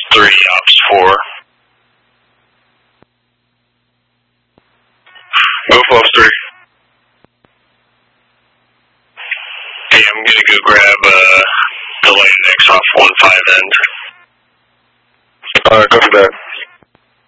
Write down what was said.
3, Ops 4. Go Fluff 3. Hey, I'm gonna go grab the Lightning X off 1-5 end. Alright, copy that.